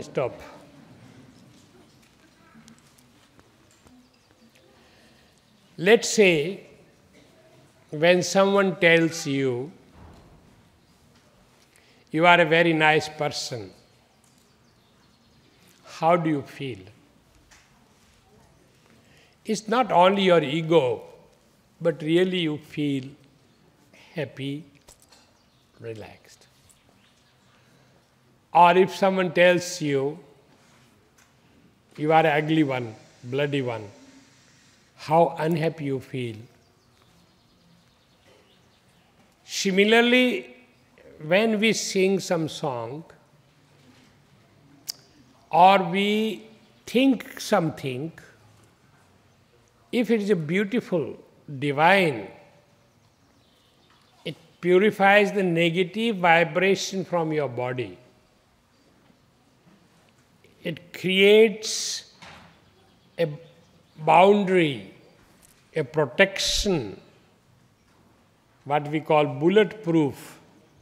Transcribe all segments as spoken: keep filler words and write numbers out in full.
stop. Let's say when someone tells you, you are a very nice person, how do you feel? It's not only your ego, but really you feel happy, relaxed. Or if someone tells you, you are an ugly one, bloody one, how unhappy you feel. Similarly, when we sing some song, or we think something, if it is a beautiful, divine, it purifies the negative vibration from your body. It creates a boundary, a protection, what we call bulletproof,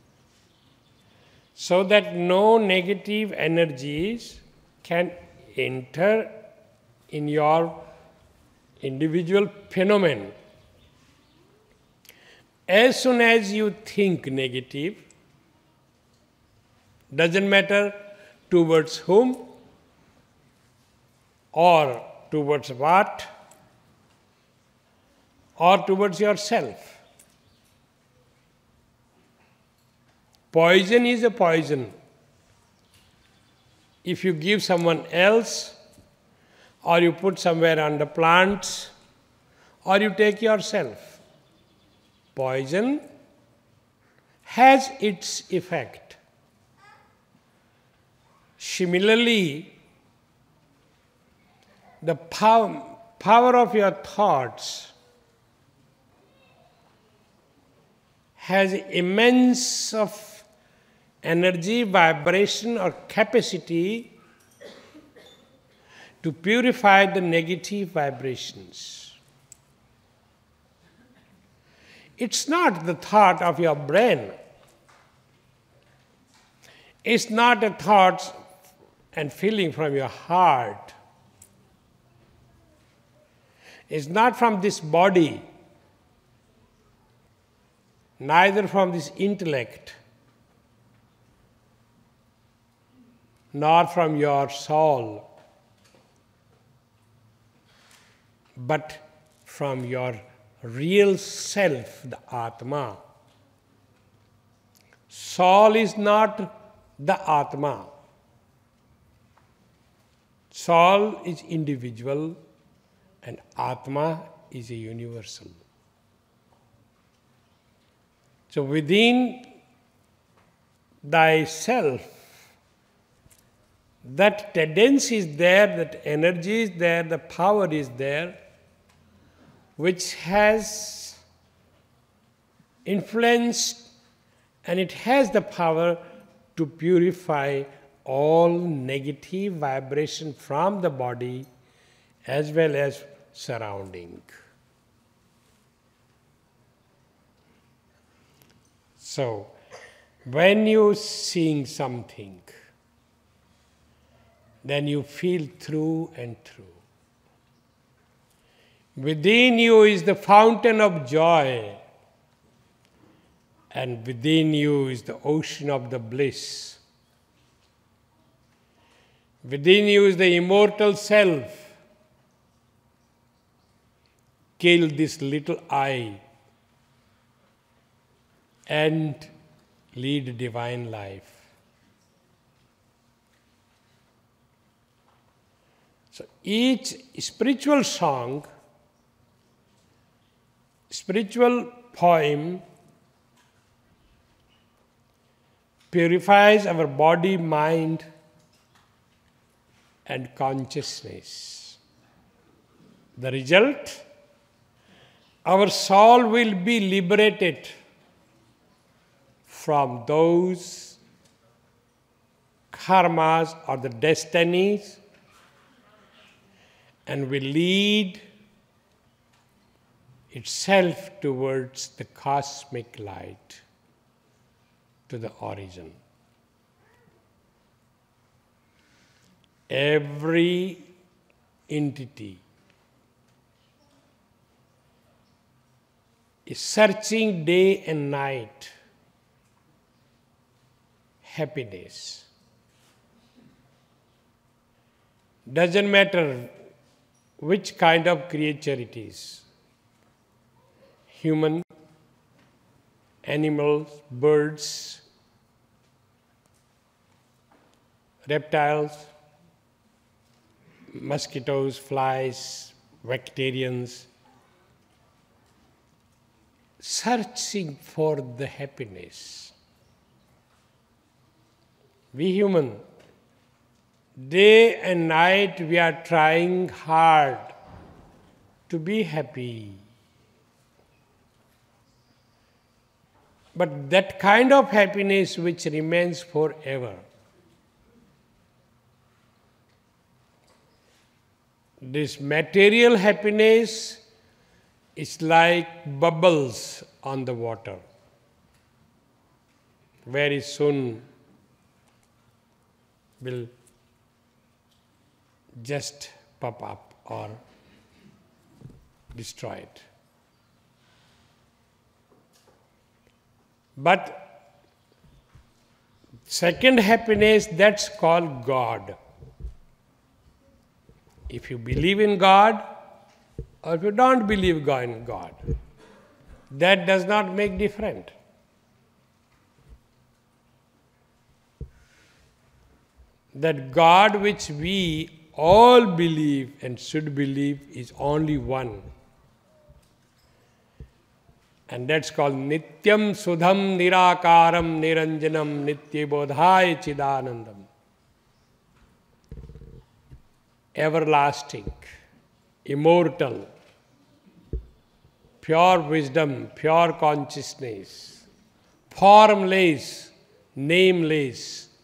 so that no negative energies can enter in your individual phenomenon. As soon as you think negative, doesn't matter towards whom or towards what or towards yourself. Poison is a poison. If you give someone else, or you put somewhere under plants, or you take yourself, poison has its effect. Similarly, the power, power of your thoughts has immense of energy, vibration or capacity to purify the negative vibrations. It's not the thought of your brain. It's not a thought and feeling from your heart. It's not from this body, neither from this intellect, nor from your soul, but from your real self, the Atma. Soul is not the Atma. Soul is individual and Atma is a universal. So within thyself, that tendency is there, that energy is there, the power is there, which has influenced and it has the power to purify all negative vibration from the body as well as surrounding. So, when you sing something, then you feel through and through. Within you is the fountain of joy, and within you is the ocean of the bliss. Within you is the immortal self. Kill this little I and lead divine life. So each spiritual song, spiritual poem purifies our body, mind, and consciousness. The result, our soul will be liberated from those karmas or the destinies and will lead itself towards the cosmic light, to the origin. Every entity is searching day and night happiness. Doesn't matter which kind of creature it is. Human, animals, birds, reptiles, mosquitoes, flies, bacterians, searching for the happiness. We human, day and night we are trying hard to be happy. But that kind of happiness which remains forever. This material happiness is like bubbles on the water. Very soon will just pop up or destroy it. But second happiness, that's called God. If you believe in God, or if you don't believe in God, that does not make difference. That God which we all believe and should believe is only one. And that's called Nityam Sudham Nirakaram Niranjanam Nityabodhaya Chidanandam. Everlasting, immortal, pure wisdom, pure consciousness, formless, nameless,